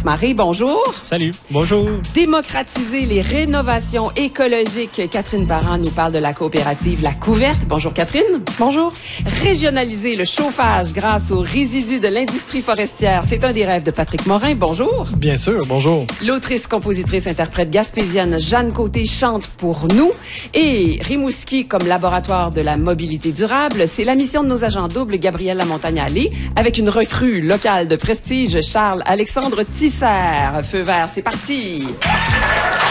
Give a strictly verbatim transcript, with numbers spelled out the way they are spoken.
Christophe Maré, bonjour. Salut, bonjour. Démocratiser les rénovations écologiques. Catherine Parent nous parle de la coopérative La Couverte. Bonjour Catherine. Bonjour. Régionaliser le chauffage grâce aux résidus de l'industrie forestière. C'est un des rêves de Patrick Morin. Bonjour. Bien sûr, bonjour. L'autrice, compositrice, interprète gaspésienne Jeanne Côté chante pour nous. Et Rimouski comme laboratoire de la mobilité durable. C'est la mission de nos agents doubles Gabriel Lamontagne-Allé avec une recrue locale de prestige, Charles-Alexandre Tisser. Feu vert, c'est parti!